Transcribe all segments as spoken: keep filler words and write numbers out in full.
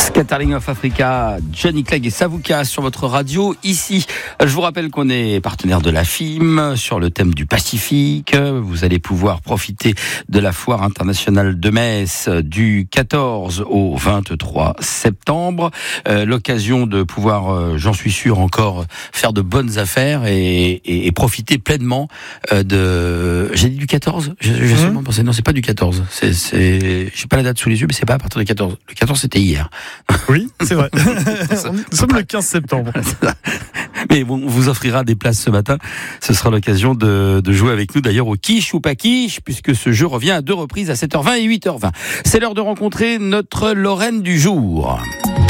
Scatterling of Africa, Johnny Clegg et Savuka sur votre radio. Ici, je vous rappelle qu'on est partenaire de la F I M sur le thème du Pacifique. Vous allez pouvoir profiter de la foire internationale de Metz du quatorze au vingt-trois septembre. Euh, l'occasion de pouvoir, euh, j'en suis sûr, encore faire de bonnes affaires et, et, et profiter pleinement euh, de... J'ai dit du quatorze ? Je, je vais seulement penser, non, c'est pas du quatorze. C'est, c'est... J'ai pas la date sous les yeux, mais c'est pas à partir du quatorze. Le quatorze, c'était hier. Oui, c'est vrai. Nous sommes le quinze septembre. Mais bon, on vous offrira des places ce matin. Ce sera l'occasion de, de jouer avec nous d'ailleurs au quiche ou pas quiche, puisque ce jeu revient à deux reprises à sept heures vingt et huit heures vingt. C'est l'heure de rencontrer notre Lorraine du jour.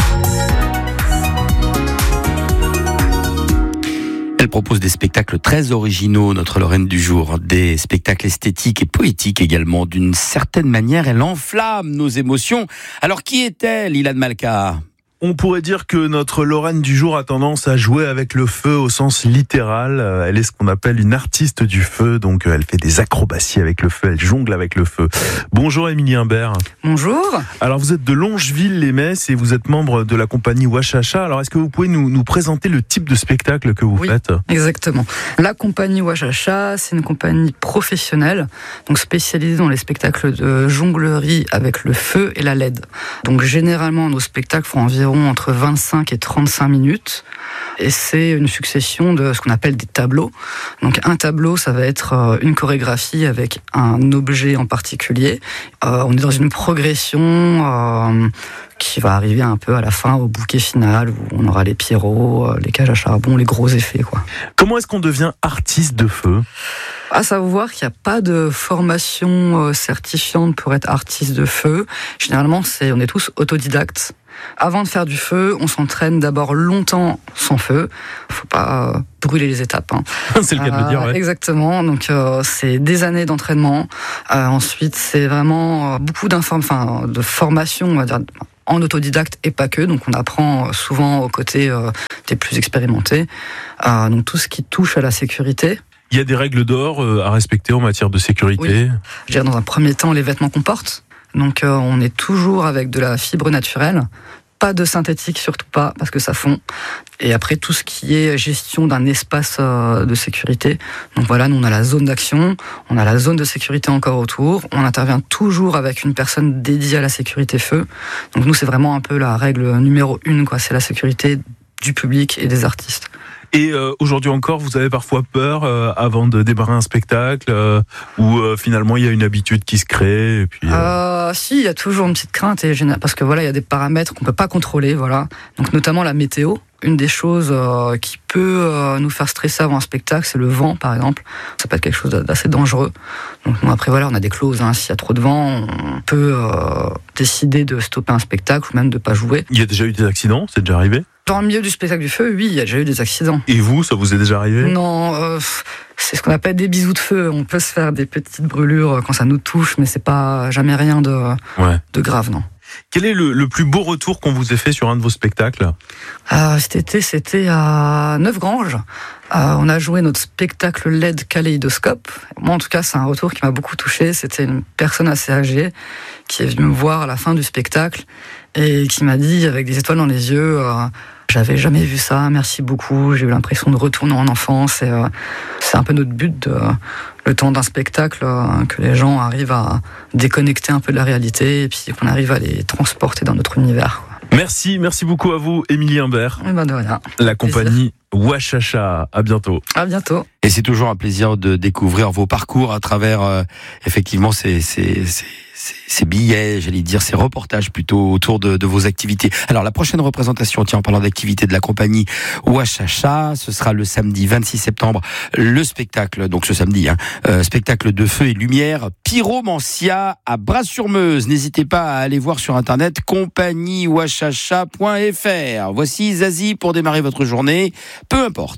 Elle propose des spectacles très originaux, notre Lorraine du jour. Des spectacles esthétiques et poétiques également. D'une certaine manière, elle enflamme nos émotions. Alors qui est-elle, Ilan Malka ? On pourrait dire que notre Lorraine du jour a tendance à jouer avec le feu au sens littéral. Elle est ce qu'on appelle une artiste du feu, donc elle fait des acrobaties avec le feu, elle jongle avec le feu. Bonjour Émilie Imbert. Bonjour. Alors vous êtes de Longeville-les-Metz et vous êtes membre de la compagnie Ouachacha. Alors est-ce que vous pouvez nous, nous présenter le type de spectacle que vous oui, faites ? Exactement. La compagnie Ouachacha, c'est une compagnie professionnelle, donc spécialisée dans les spectacles de jonglerie avec le feu et la L E D. Donc généralement nos spectacles font environ entre vingt-cinq et trente-cinq minutes et c'est une succession de ce qu'on appelle des tableaux. Donc un tableau, ça va être une chorégraphie avec un objet en particulier. Euh, on est dans une progression euh, qui va arriver un peu à la fin, au bouquet final, où on aura les pyros, les cages à charbon, les gros effets, quoi. Comment est-ce qu'on devient artiste de feu ? À savoir qu'il n'y a pas de formation certifiante pour être artiste de feu. Généralement, c'est, on est tous autodidactes. Avant de faire du feu, on s'entraîne d'abord longtemps sans feu. Faut pas euh, brûler les étapes. Hein. C'est le cas de le dire, ouais. Euh, exactement. Donc euh, c'est des années d'entraînement. Euh, ensuite, c'est vraiment euh, beaucoup d'inform- enfin, de formation, on va dire, en autodidacte et pas que. Donc on apprend souvent aux côtés euh, des plus expérimentés. Euh, donc tout ce qui touche à la sécurité. Il y a des règles d'or à respecter en matière de sécurité. Oui. Je dirais dans un premier temps les vêtements qu'on porte. Donc euh, on est toujours avec de la fibre naturelle, pas de synthétique surtout pas parce que ça fond. Et après tout ce qui est gestion d'un espace euh, de sécurité. Donc voilà, nous on a la zone d'action, on a la zone de sécurité encore autour. On intervient toujours avec une personne dédiée à la sécurité feu. Donc nous c'est vraiment un peu la règle numéro une, quoi. C'est la sécurité du public et des artistes. Et euh, aujourd'hui encore, vous avez parfois peur euh, avant de démarrer un spectacle euh, où euh, finalement il y a une habitude qui se crée et puis, euh... Euh, si, il y a toujours une petite crainte et parce que voilà, il y a des paramètres qu'on peut pas contrôler, voilà. Donc notamment la météo. Une des choses euh, qui peut euh, nous faire stresser avant un spectacle, c'est le vent, par exemple. Ça peut être quelque chose d'assez dangereux. Donc bon, après voilà, on a des clauses. Hein. S'il y a trop de vent, on peut euh, décider de stopper un spectacle ou même de pas jouer. Il y a déjà eu des accidents, c'est déjà arrivé ? Dans le milieu du spectacle du feu, oui, il y a déjà eu des accidents. Et vous, ça vous est déjà arrivé ? Non, euh, c'est ce qu'on appelle des bisous de feu. On peut se faire des petites brûlures quand ça nous touche, mais c'est pas jamais rien de, ouais. de grave, non. Quel est le, le plus beau retour qu'on vous ait fait sur un de vos spectacles ? euh, Cet été, c'était à Neufgrange. Euh, on a joué notre spectacle L E D Kaléidoscope. Moi, en tout cas, c'est un retour qui m'a beaucoup touché. C'était une personne assez âgée qui est venue me voir à la fin du spectacle et qui m'a dit, avec des étoiles dans les yeux, euh, j'avais jamais vu ça, merci beaucoup. J'ai eu l'impression de retourner en enfance. Et, euh, c'est un peu notre but, de, le temps d'un spectacle, euh, que les gens arrivent à déconnecter un peu de la réalité et puis qu'on arrive à les transporter dans notre univers. Merci, merci beaucoup à vous, Émilie Imbert. Eh ben de rien. La compagnie Ouachacha. À bientôt. À bientôt. Et c'est toujours un plaisir de découvrir vos parcours à travers, euh, effectivement, ces, ces, ces, ces billets, j'allais dire, ces reportages plutôt autour de, de vos activités. Alors, la prochaine représentation, tiens, en parlant d'activités de la compagnie Ouachacha, ce sera le samedi vingt-six septembre, le spectacle, donc ce samedi, hein, euh, spectacle de feu et lumière, Pyromancia à Bras-sur-Meuse. N'hésitez pas à aller voir sur internet compagnie ouachacha point f r. Voici Zazie pour démarrer votre journée, peu importe.